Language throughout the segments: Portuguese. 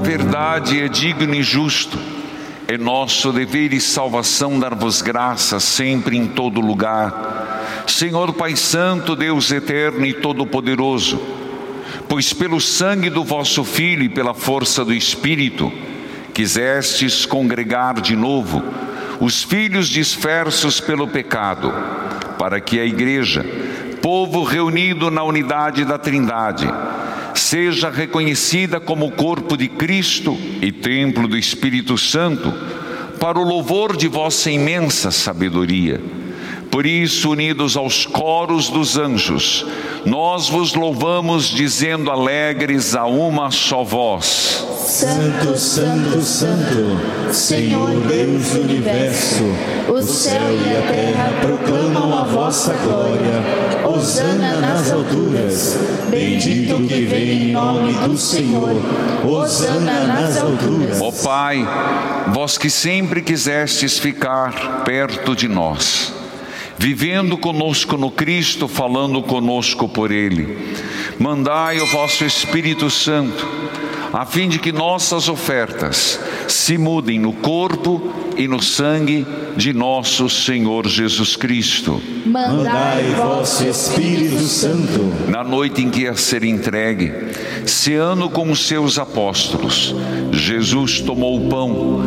verdade é digno e justo. É nosso dever e salvação dar-vos graças sempre e em todo lugar, Senhor Pai Santo, Deus eterno e todo-poderoso, pois pelo sangue do vosso Filho e pela força do Espírito, quisestes congregar de novo os filhos dispersos pelo pecado, para que a Igreja, povo reunido na unidade da Trindade, seja reconhecida como o corpo de Cristo e templo do Espírito Santo, para o louvor de vossa imensa sabedoria. Por isso, unidos aos coros dos anjos, nós vos louvamos, dizendo alegres a uma só voz: Santo, Santo, Santo, Senhor Deus do Universo, o céu e a terra proclamam a vossa glória. Hosana nas alturas, bendito que vem em nome do Senhor. Hosana nas alturas. Ó Pai, vós que sempre quisestes ficar perto de nós, vivendo conosco no Cristo, falando conosco por Ele, mandai o vosso Espírito Santo, a fim de que nossas ofertas se mudem no corpo e no sangue de nosso Senhor Jesus Cristo. Mandai vosso Espírito Santo. Na noite em que ia ser entregue, ceando com os seus apóstolos, Jesus tomou o pão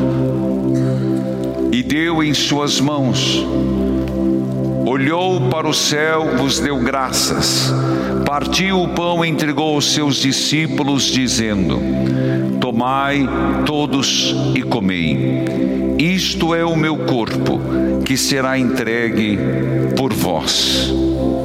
e deu em suas mãos. Olhou para o céu, vos deu graças, partiu o pão e entregou aos seus discípulos, dizendo: tomai todos e comei, isto é o meu corpo, que será entregue por vós.